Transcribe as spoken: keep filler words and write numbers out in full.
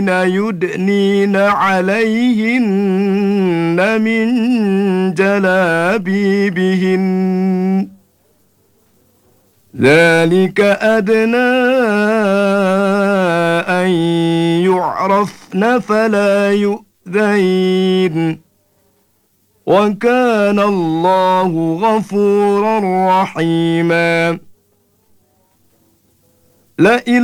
يدنين عليهن من جلابيبهن ذلك أدنى أن يعرفن فلا يؤذين وكان الله غفورا رحيما. لئن